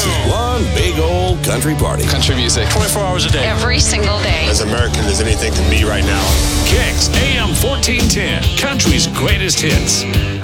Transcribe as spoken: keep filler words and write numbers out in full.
One big old country party. Country music. twenty-four hours a day. Every single day. As American as anything can be right now. Kicks A M fourteen ten. Country's greatest hits.